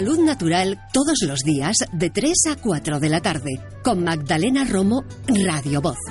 Salud Natural todos los días de 3 a 4 de la tarde con Magdalena Romo, Radio Voz.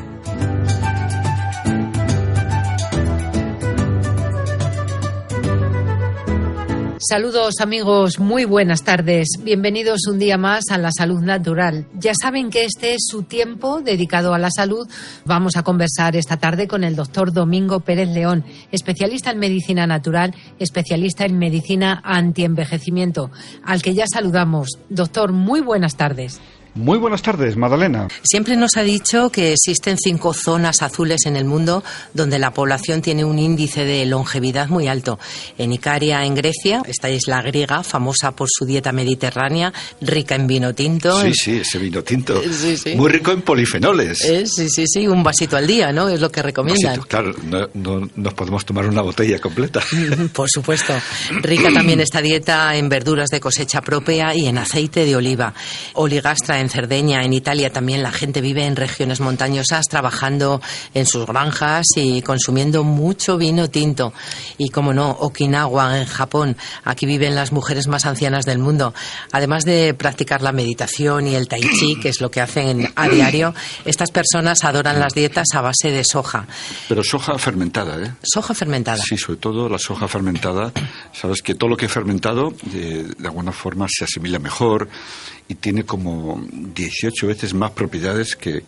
Saludos amigos, muy buenas tardes. Bienvenidos un día más a La Salud Natural. Ya saben que este es su tiempo dedicado a la salud. Vamos a conversar esta tarde con el doctor Domingo Pérez León, especialista en medicina natural, especialista en medicina antienvejecimiento, al que ya saludamos. Doctor, muy buenas tardes. Muy buenas tardes, Magdalena. Siempre nos ha dicho que existen 5 zonas azules en el mundo donde la población tiene un índice de longevidad muy alto. En Icaria, en Grecia, esta isla griega, famosa por su dieta mediterránea, rica en vino tinto. Sí, ese vino tinto. Sí. Muy rico en polifenoles. Sí, un vasito al día, ¿no? Es lo que recomiendan. Claro, no nos podemos tomar una botella completa. Por supuesto. Rica también esta dieta en verduras de cosecha propia y en aceite de oliva. Oligastra en Cerdeña, en Italia también la gente vive en regiones montañosas trabajando en sus granjas y consumiendo mucho vino tinto. Y como no, Okinawa en Japón, aquí viven las mujeres más ancianas del mundo. Además de practicar la meditación y el tai chi, que es lo que hacen a diario, estas personas adoran las dietas a base de soja. Pero soja fermentada, ¿eh? Soja fermentada. Sí, sobre todo la soja fermentada. Sabes que todo lo que es fermentado de alguna forma se asimila mejor y tiene como 18 veces más propiedades que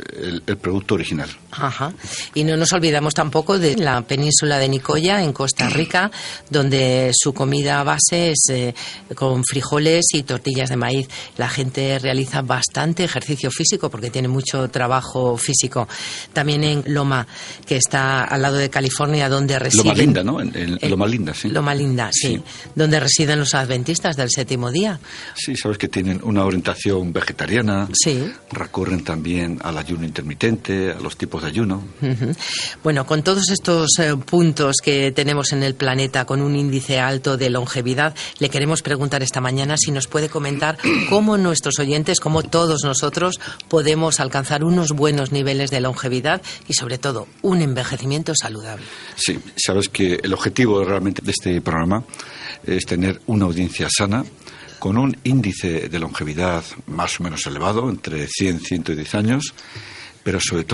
el producto original. Ajá. Y no nos olvidamos tampoco de la península de Nicoya, en Costa Rica, donde su comida base es con frijoles y tortillas de maíz. La gente realiza bastante ejercicio físico porque tiene mucho trabajo físico. También en Loma, que está al lado de California, donde residen... Loma Linda, ¿no? En Loma Linda, sí. Loma Linda, sí. Donde residen los adventistas del séptimo día. Sí, sabes que tienen una orientación vegetariana. Sí. Recurren también al ayuno intermitente, a los tipos de ayuno. Uh-huh. Bueno, con todos estos puntos que tenemos en el planeta con un índice alto de longevidad, le queremos preguntar esta mañana si nos puede comentar cómo nuestros oyentes, como todos nosotros, podemos alcanzar unos buenos niveles de longevidad y, sobre todo, un envejecimiento saludable. Sí, sabes que el objetivo realmente de este programa es tener una audiencia sana, con un índice de longevidad más o menos elevado, entre 100 y 110 años, pero sobre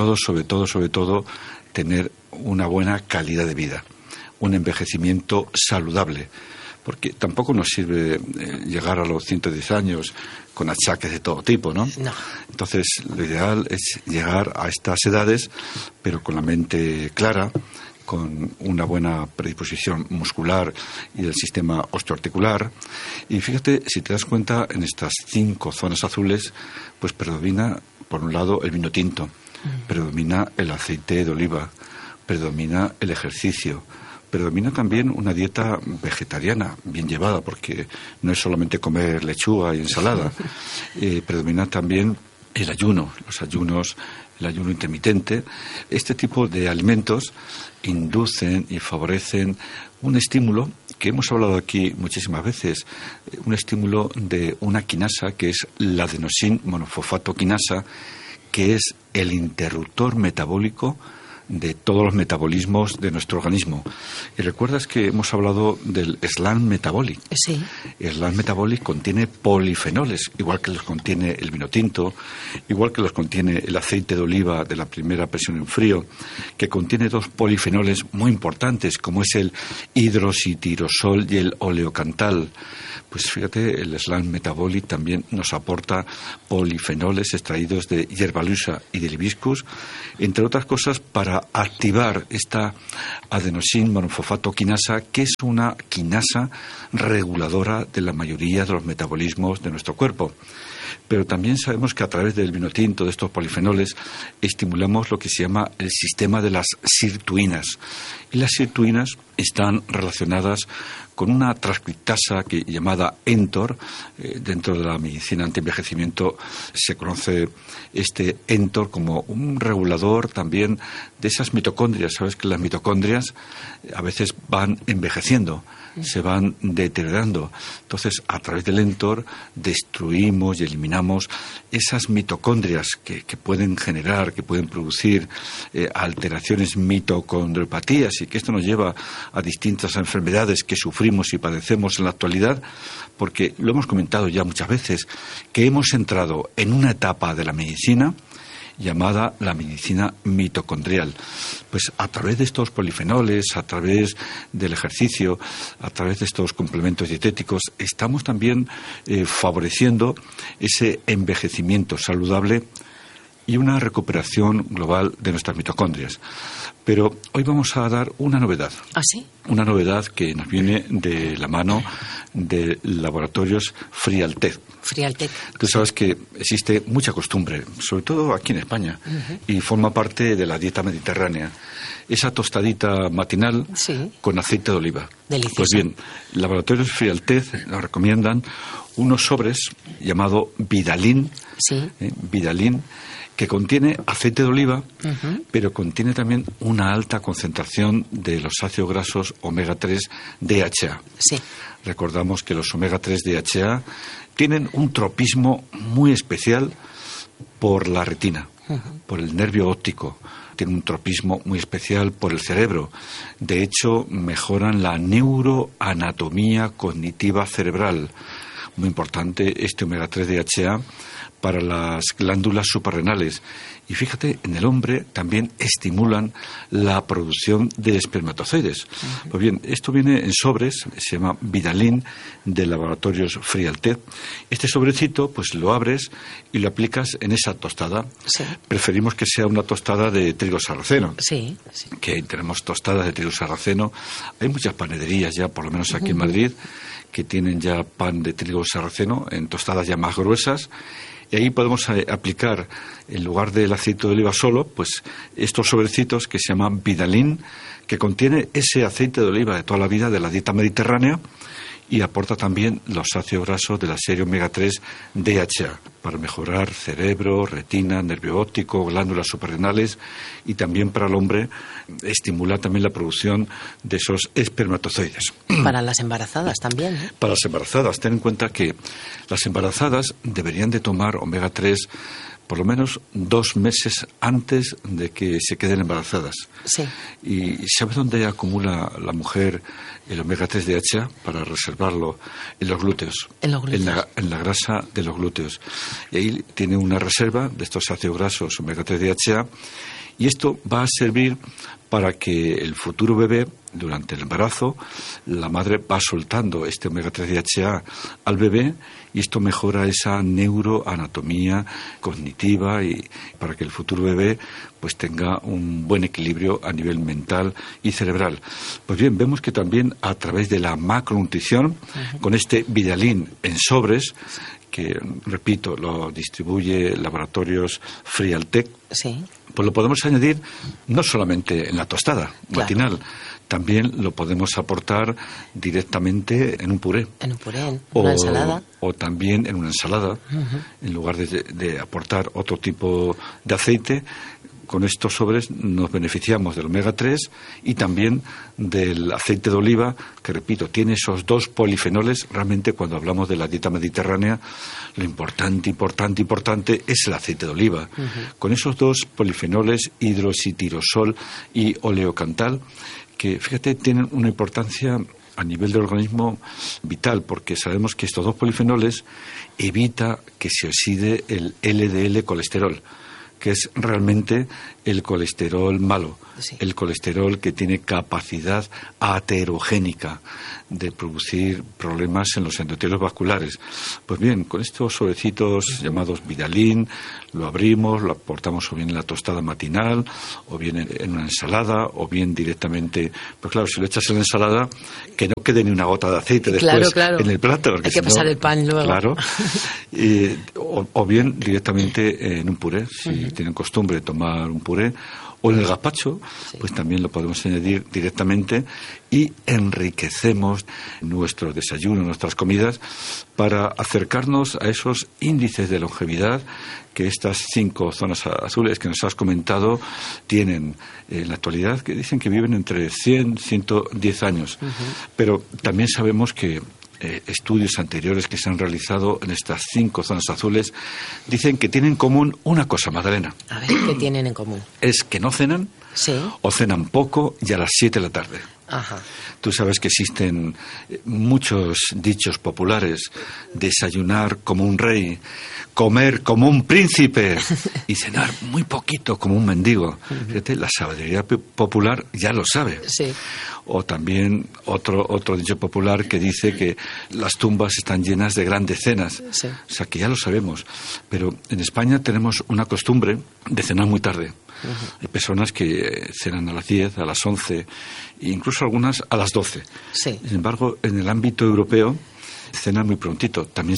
todo, tener una buena calidad de vida, un envejecimiento saludable, porque tampoco nos sirve llegar a los 110 años con achaques de todo tipo, ¿no? No. Entonces, lo ideal es llegar a estas edades, pero con la mente clara, con una buena predisposición muscular y del sistema osteoarticular. Y fíjate, si te das cuenta, en estas 5 zonas azules, pues predomina, por un lado, el vino tinto, predomina el aceite de oliva, predomina el ejercicio, predomina también una dieta vegetariana bien llevada, porque no es solamente comer lechuga y ensalada, predomina también el ayuno, el ayuno intermitente. Este tipo de alimentos inducen y favorecen un estímulo que hemos hablado aquí muchísimas veces, un estímulo de una quinasa que es la adenosin monofosfato quinasa, que es el interruptor metabólico de todos los metabolismos de nuestro organismo. Y recuerdas que hemos hablado del Slant Metabolic. Sí. El Slant Metabolic contiene polifenoles, igual que los contiene el vino tinto, igual que los contiene el aceite de oliva de la primera presión en frío, que contiene 2 polifenoles muy importantes, como es el hidroxitirosol y el oleocantal. Pues fíjate, el Slant Metabolic también nos aporta polifenoles extraídos de hierbalusa y del hibiscus, entre otras cosas, para activar esta adenosin monofosfato quinasa, que es una quinasa reguladora de la mayoría de los metabolismos de nuestro cuerpo. Pero también sabemos que a través del vino tinto, de estos polifenoles, estimulamos lo que se llama el sistema de las sirtuinas. Y las sirtuinas están relacionadas con una transcriptasa llamada mTOR. Dentro de la medicina antienvejecimiento se conoce este mTOR como un regulador también de esas mitocondrias. Sabes que las mitocondrias a veces van envejeciendo, se van deteriorando. Entonces, a través del mTOR destruimos y eliminamos esas mitocondrias que pueden generar, que pueden producir alteraciones mitocondriopatías, y que esto nos lleva a distintas enfermedades que sufrimos y padecemos en la actualidad, porque lo hemos comentado ya muchas veces, que hemos entrado en una etapa de la medicina llamada la medicina mitocondrial. Pues a través de estos polifenoles, a través del ejercicio, a través de estos complementos dietéticos, estamos también favoreciendo ese envejecimiento saludable y una recuperación global de nuestras mitocondrias. Pero hoy vamos a dar una novedad. ¿Ah, sí? Una novedad que nos viene de la mano de laboratorios Frialtech. Frialtech. Tú sabes que existe mucha costumbre, sobre todo aquí en España, y forma parte de la dieta mediterránea. Esa tostadita matinal con aceite de oliva. Delicioso. Pues bien, laboratorios Frialtech nos recomiendan unos sobres llamado Vidalin. Vidalin, que contiene aceite de oliva, pero contiene también una alta concentración de los ácidos grasos omega 3 DHA. Sí. Recordamos que los omega 3 DHA tienen un tropismo muy especial por la retina, por el nervio óptico. Tienen un tropismo muy especial por el cerebro. De hecho, mejoran la neuroanatomía cognitiva cerebral. Muy importante este omega 3 DHA para las glándulas suprarrenales. Y fíjate, en el hombre también estimulan la producción de espermatozoides. Pues bien, esto viene en sobres, se llama Vidalin, de laboratorios Frialtech. Este sobrecito, pues lo abres y lo aplicas en esa tostada. Sí. Preferimos que sea una tostada de trigo sarraceno. Sí. Que tenemos tostadas de trigo sarraceno. Hay muchas panaderías ya, por lo menos aquí en Madrid, que tienen ya pan de trigo sarraceno en tostadas ya más gruesas. Y ahí podemos aplicar, en lugar del aceite de oliva solo, pues estos sobrecitos que se llaman Vidalin, que contiene ese aceite de oliva de toda la vida de la dieta mediterránea, y aporta también los ácidos grasos de la serie omega 3 DHA para mejorar cerebro, retina, nervio óptico, glándulas suprarrenales, y también para el hombre estimula también la producción de esos espermatozoides. Para las embarazadas también, ¿eh? Para las embarazadas, ten en cuenta que las embarazadas deberían de tomar omega 3 por lo menos 2 meses antes de que se queden embarazadas. Sí. ¿Y sabes dónde acumula la mujer el omega 3 DHA? Para reservarlo en los glúteos. En los glúteos. En la grasa de los glúteos. Y ahí tiene una reserva de estos ácidos grasos omega 3 DHA, y esto va a servir para que el futuro bebé, durante el embarazo, la madre va soltando este omega 3 DHA al bebé, y esto mejora esa neuroanatomía cognitiva, y para que el futuro bebé pues tenga un buen equilibrio a nivel mental y cerebral. Pues bien, vemos que también a través de la macronutrición, con este Vidalin en sobres, que, repito, lo distribuye Laboratorios Frialtech, pues lo podemos añadir no solamente en la tostada matinal, también lo podemos aportar directamente en un puré. En un puré, en una ensalada. O también en una ensalada, en lugar de aportar otro tipo de aceite. Con estos sobres nos beneficiamos del omega 3 y también del aceite de oliva, que, repito, tiene esos 2 polifenoles. Realmente, cuando hablamos de la dieta mediterránea, lo importante es el aceite de oliva. Con esos 2 polifenoles, hidroxitirosol y oleocantal, que, fíjate, tienen una importancia a nivel del organismo vital, porque sabemos que estos 2 polifenoles evita que se oxide el LDL colesterol, que es realmente el colesterol malo, el colesterol que tiene capacidad aterogénica de producir problemas en los endotelios vasculares. Pues bien, con estos sobrecitos llamados Vidalin, lo abrimos, lo aportamos o bien en la tostada matinal, o bien en una ensalada, o bien directamente. Pues claro, si lo echas en la ensalada, que no quede ni una gota de aceite después en el plato. Hay que pasar el pan luego. Claro. O bien directamente en un puré, si tienen costumbre de tomar un puré, O en el gazpacho, pues también lo podemos añadir directamente y enriquecemos nuestro desayuno, nuestras comidas, para acercarnos a esos índices de longevidad que estas 5 zonas azules que nos has comentado tienen en la actualidad, que dicen que viven entre 100 y 110 años. Pero también sabemos que estudios anteriores que se han realizado en estas 5 zonas azules dicen que tienen en común una cosa, Magdalena. A ver, ¿qué tienen en común? Es que no cenan, o cenan poco y a las 7 de la tarde. Ajá. Tú sabes que existen muchos dichos populares: desayunar como un rey, comer como un príncipe y cenar muy poquito como un mendigo. Fíjate, la sabiduría popular ya lo sabe. Sí. O también otro dicho popular que dice que las tumbas están llenas de grandes cenas. Sí. O sea, que ya lo sabemos. Pero en España tenemos una costumbre de cenar muy tarde. Hay personas que cenan a las 10, a las 11, e incluso algunas a las 12. Sí. Sin embargo, en el ámbito europeo cenan muy prontito. También